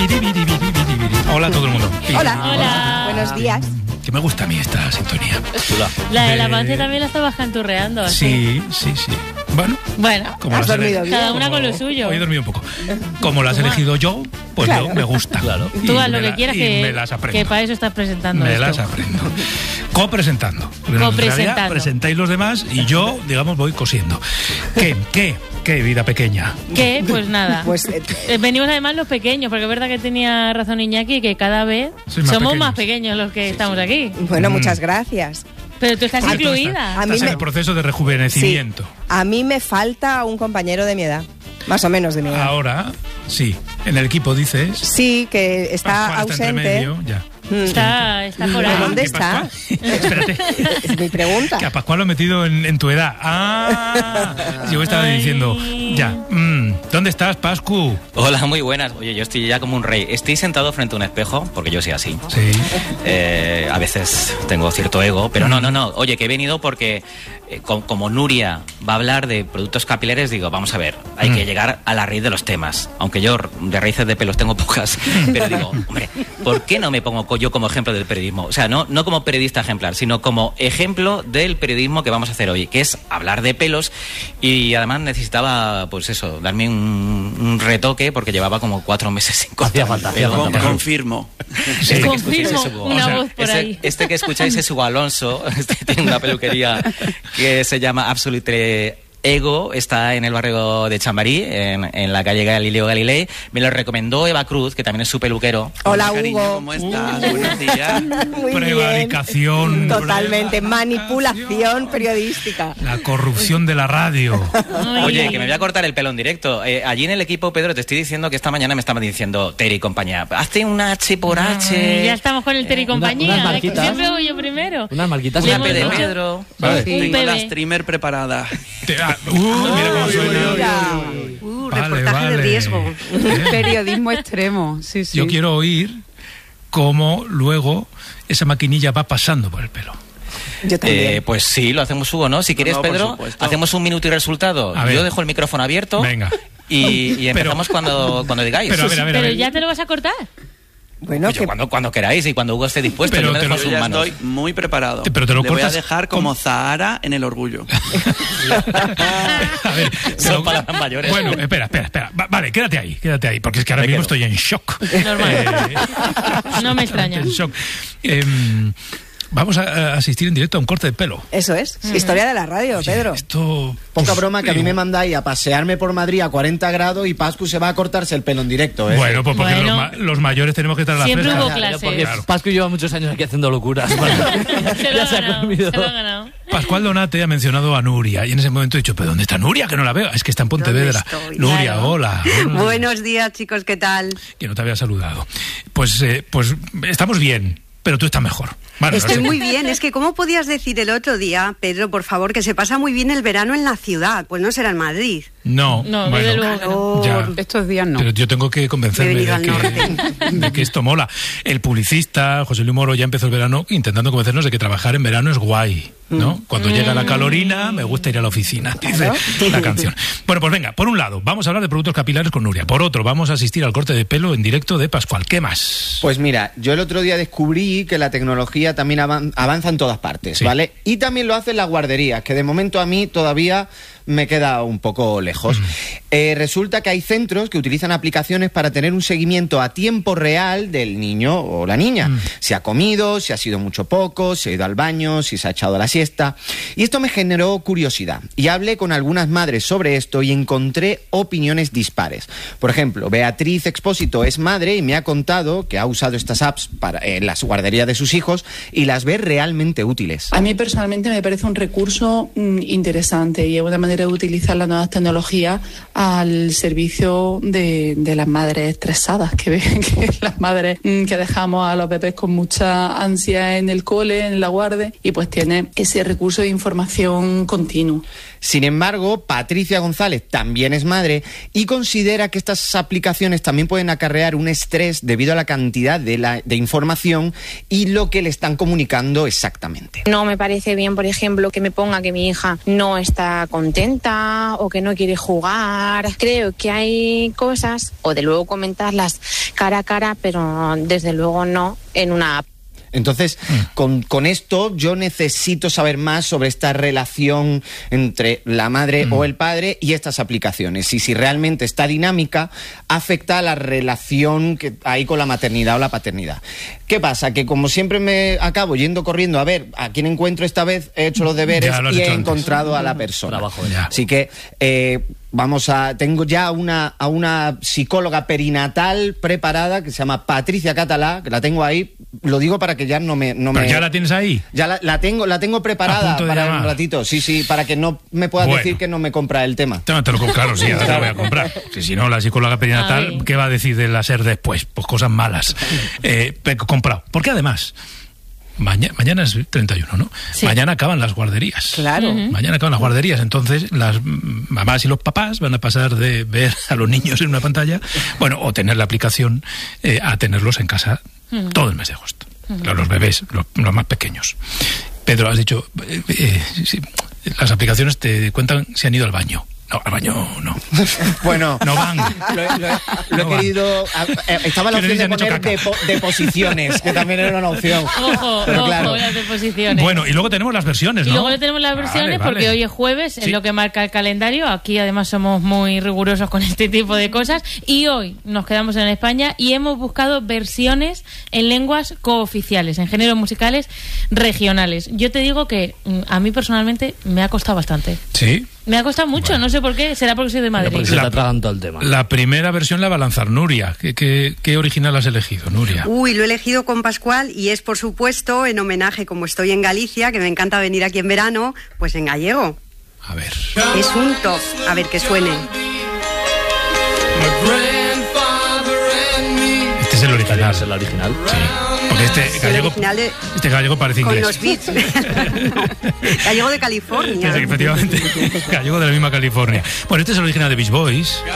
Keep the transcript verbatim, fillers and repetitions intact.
Hola a todo el mundo. Hola. Hola. Buenos días. Que me gusta a mí esta sintonía. La de la Eh, Pance también la estabas canturreando. Así. Sí, sí, sí. Bueno, Bueno, como Has las he- dormido bien. cada una como- con lo suyo. Hoy he dormido un poco. Como las he elegido yo, pues Claro. yo me gusta. Claro. Tú haz lo que quieras, que, me las aprendo. que para eso estás presentando Me esto. las aprendo. Copresentando. Pero en Copresentando. realidad presentáis los demás y yo, digamos, voy cosiendo. ¿Qué? ¿Qué? ¿Qué vida pequeña? ¿Qué? Pues nada. Pues, eh, Eh, Venimos además los pequeños, porque es verdad que tenía razón Iñaki, que cada vez Sois más somos pequeños. más pequeños los que estamos aquí. Bueno, Mm. muchas gracias. Pero tú estás Porque tú incluida. estás- A mí Estás en me- el proceso de rejuvenecimiento. A mí me falta un compañero de mi edad. Más o menos de mi edad. Ahora, sí. En el equipo dices. Sí, que está Pascual está entre ausente. medio, ya. Mm. Está, está por ¿De ahí. dónde Que está? Pascual- Espérate. Es mi pregunta. Que a Pascual lo he metido en, en tu edad. Ah, yo estaba Ay. diciendo, ya. mm, ¿Dónde estás, Pascu? Hola, muy buenas. Oye, yo estoy ya como un rey. Estoy sentado frente a un espejo, porque yo soy así. Sí. Eh, a veces tengo cierto ego, pero no, no, no. Oye, que he venido porque eh, com- como Nuria va a hablar de productos capilares, digo, vamos a ver, hay Mm. que llegar a la raíz de los temas. Aunque yo de raíces de pelos tengo pocas, pero digo, hombre, ¿por qué no me pongo co- yo como ejemplo del periodismo? O sea, no, no como periodista ejemplar, sino como ejemplo del periodismo que vamos a hacer hoy, que es hablar de pelos. Y además necesitaba, pues eso, darme un, un retoque porque llevaba como cuatro meses sin cortar falta, el pelo. hacía falta. Con- Confirmo. Este que Confirmo, escucháis es Hugo. una O sea, voz por Este, ahí. este que escucháis es Hugo Alonso. Este tiene una peluquería que se llama Absolute Ego. Está en el barrio de Chamberí, en, en la calle Galileo Galilei. Me lo recomendó Eva Cruz, que también es su peluquero. Hola, Cariño, Hugo. ¿cómo estás? Buenos días. Muy bien. Prevaricación. Totalmente. prevaricación. Manipulación periodística. La corrupción de la radio. Ay. Oye, que me voy a cortar el pelo en directo. Eh, allí en el equipo, Pedro, te estoy diciendo que esta mañana me estaban diciendo Terry y compañía, hazte un H por H. Ay, ya estamos con el Ter y Eh, compañía. unas ¿eh? Que marquitas. siempre voy yo primero. Unas marquitas. Le Una hemos P de dicho- Pedro. Vale. Un Tengo P la B. streamer preparada. Te- ah, uh, mira cómo suena. Mira. Uh, Vale, reportaje vale. de riesgo. Eh. Periodismo extremo. Sí, sí. Yo quiero oír cómo luego esa maquinilla va pasando por el pelo. Yo también. Eh, pues sí, lo hacemos, Hugo, ¿no? Si quieres, No, por Pedro, supuesto. hacemos un minuto y resultado. A ver. Yo dejo el micrófono abierto. Venga. Y, y empezamos Pero- cuando, cuando digáis. Pero a ver, a ver, a Pero ver. ya te lo vas a cortar. Bueno, Yo que cuando, cuando queráis y cuando Hugo esté dispuesto, Pero yo me te dejo lo- en Yo sus ya manos. estoy muy preparado. Pero te lo Le voy a cortas dejar como- como Zahara en el orgullo. A ver, Son pero- palabras mayores. Bueno, espera, espera, espera. Va- vale, quédate ahí, quédate ahí, porque es que ahora Me mismo quedo. estoy en shock. Normal. No me extraña. En shock. Em, vamos a, a asistir en directo a un corte de pelo. eso es. Historia de la radio, Oye, Pedro. Esto. Poca pues, broma que a mí digo, me mandáis a pasearme por Madrid a cuarenta grados y Pascu se va a cortarse el pelo en directo, ¿eh? Bueno, pues porque Bueno. los, ma- los mayores tenemos que estar a la Siempre fresca. hubo clases. Porque Claro. Pascu lleva muchos años aquí haciendo locuras. Se lo Ya ha se ha ganado. comido. Se lo ha ganado. Pascual Donate ha mencionado a Nuria y en ese momento he dicho, ¿pero dónde está Nuria? Que no la veo. Es que está en Pontevedra. ¿Dónde estoy? Nuria, Claro. hola. Buenos días, chicos, ¿qué tal? Que no te había saludado. Pues, eh, pues estamos bien, pero tú estás mejor. Bueno, Estoy no sé. muy bien. Es que, ¿cómo podías decir el otro día, Pedro, por favor, que se pasa muy bien el verano en la ciudad? Pues no será en Madrid. No, No, bueno, desde luego que no. ya. Estos días no. Pero yo tengo que convencerme Me he de venido al que, de que esto mola. El publicista, José Luis Moro, ya empezó el verano intentando convencernos de que trabajar en verano es guay, ¿no? Cuando llega la calorina, me gusta ir a la oficina, dice la canción. Bueno, pues venga, por un lado, vamos a hablar de productos capilares con Nuria. Por otro, vamos a asistir al corte de pelo en directo de Pascual. ¿Qué más? Pues mira, yo el otro día descubrí que la tecnología también avan- avanza en todas partes, Sí. ¿vale? Y también lo hacen las guarderías, que de momento a mí todavía me queda un poco lejos. Eh, resulta que hay centros que utilizan aplicaciones para tener un seguimiento a tiempo real del niño o la niña. Mm. Si ha comido, si ha sido mucho poco, si ha ido al baño, si se ha echado la siesta. Y esto me generó curiosidad. Y hablé con algunas madres sobre esto y encontré opiniones dispares. Por ejemplo, Beatriz Expósito es madre y me ha contado que ha usado estas apps para, en las guarderías de sus hijos y las ve realmente útiles. A mí personalmente me parece un recurso mm, interesante y es una manera de utilizar las nuevas tecnologías al servicio de, de las madres estresadas, que, ven que las madres mm, que dejamos a los bebés con mucha ansia en el cole, en la guardia, y pues tiene ese recurso de información continuo. Sin embargo, Patricia González también es madre y considera que estas aplicaciones también pueden acarrear un estrés debido a la cantidad de, la, de información y lo que le están comunicando exactamente. No me parece bien, por ejemplo, que me ponga que mi hija no está contenta o que no quiere jugar. Creo que hay cosas, o de luego comentarlas cara a cara, pero desde luego no en una app. Entonces, con, con esto yo necesito saber más sobre esta relación entre la madre mm. o el padre y estas aplicaciones. Y si realmente esta dinámica afecta a la relación que hay con la maternidad o la paternidad. ¿Qué pasa? Que como siempre me acabo yendo corriendo a ver a quién encuentro esta vez, he hecho los deberes y he encontrado a la persona. Trabajo ya. Así que... Eh, Vamos a, tengo ya una, a una psicóloga perinatal preparada que se llama Patricia Catalá, que la tengo ahí, lo digo para que ya no me... No ¿Pero me, ya la tienes ahí? Ya la, la tengo la tengo preparada para llamar. un ratito, sí, sí, para que no me puedas bueno. decir que no me compra el tema. Te, te lo, claro, sí, ahora te lo voy a comprar. Si, si no, la psicóloga perinatal, ¿qué va a decir de la SER después? Pues cosas malas. Eh, comprado. Porque además... Mañana, mañana es treinta y uno, ¿no? Sí. Mañana acaban las guarderías. Claro. Uh-huh. Mañana acaban las guarderías. Entonces, las mamás y los papás van a pasar de ver a los niños en una pantalla, bueno, o tener la aplicación, eh, a tenerlos en casa uh-huh. todo el mes de agosto. Uh-huh. Los bebés, los, los más pequeños. Pedro, has dicho, eh, eh, sí, las aplicaciones te cuentan si han ido al baño. No, al baño no. Bueno, no van. Lo, lo, lo no he van. querido. Estaba la opción de poner depo, deposiciones, que también era una opción. Ojo, pero ojo, claro. las deposiciones. Bueno, y luego tenemos las versiones, ¿no? Y luego le tenemos las versiones vale, porque vale. hoy es jueves, sí. es lo que marca el calendario. Aquí además somos muy rigurosos con este tipo de cosas. Y hoy nos quedamos en España y hemos buscado versiones en lenguas cooficiales, en géneros musicales regionales. Yo te digo que a mí personalmente me ha costado bastante. Sí. Me ha costado mucho, bueno. no sé por qué, será porque soy de Madrid. Porque se la tragan todo el tema. La primera versión la va a lanzar Nuria. ¿Qué, qué, qué original has elegido, Nuria? Uy, lo he elegido con Pascual y es, por supuesto, en homenaje, como estoy en Galicia, que me encanta venir aquí en verano, pues en gallego. A ver. Es un top. A ver, que suene. Este es el original. ¿Es el original? Sí. Porque este gallego, de, este gallego parece con inglés. Los beats. No, gallego de California. Sí, efectivamente. Gallego de la misma California. Bueno, este es el original de Beach Boys.